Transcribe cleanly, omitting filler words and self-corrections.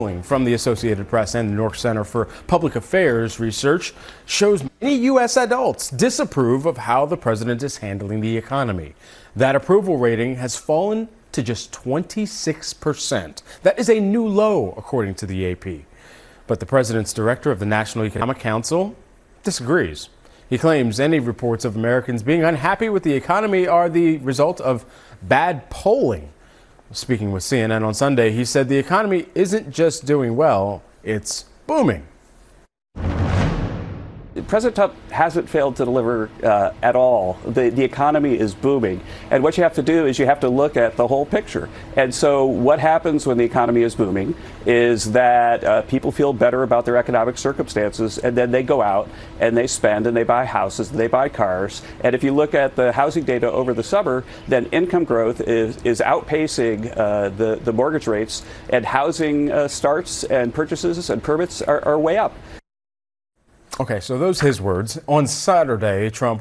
From the Associated Press and the New York Center for Public Affairs research shows many U.S. adults disapprove of how the president is handling the economy. That approval rating has fallen to just 26%. That is a new low, according to the AP. But the president's director of the National Economic Council disagrees. He claims any reports of Americans being unhappy with the economy are the result of bad polling. Speaking with CNN on Sunday, he said the economy isn't just doing well, it's booming. President Trump hasn't failed to deliver at all. The economy is booming. And what you have to do is you have to look at the whole picture. And so what happens when the economy is booming is that people feel better about their economic circumstances, and then they go out and they spend and they buy houses and they buy cars. And if you look at the housing data over the summer, then income growth is outpacing the mortgage rates, and housing starts and purchases and permits are way up. Okay, so those his words. On Saturday, Trump